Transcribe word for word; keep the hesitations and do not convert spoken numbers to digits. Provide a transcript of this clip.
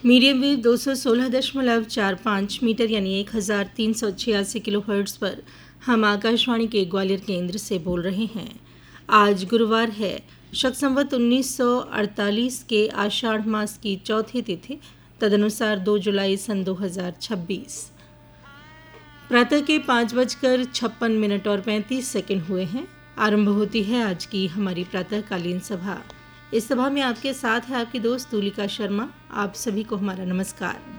Medium wave दो सौ सोलह दशमलव चार पाँच मीटर यानी एक हज़ार तीन सौ छियासी किलो हर्ट्ज़ पर हम आकाशवाणी के ग्वालियर केंद्र से बोल रहे हैं। आज गुरुवार है, शक संवत उन्नीस सौ अड़तालीस के आषाढ़ मास की चौथी तिथि, तदनुसार दो जुलाई सन दो हज़ार छब्बीस। प्रातः के पाँच बजकर छप्पन मिनट और पैंतीस सेकंड हुए हैं। आरंभ होती है आज की हमारी प्रातःकालीन सभा। इस सभा में आपके साथ है आपकी दोस्त तुलिका शर्मा। आप सभी को हमारा नमस्कार।